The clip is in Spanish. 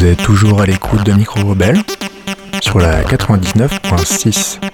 Vous êtes toujours à l'écoute de Micro Rebelle sur la 99.6.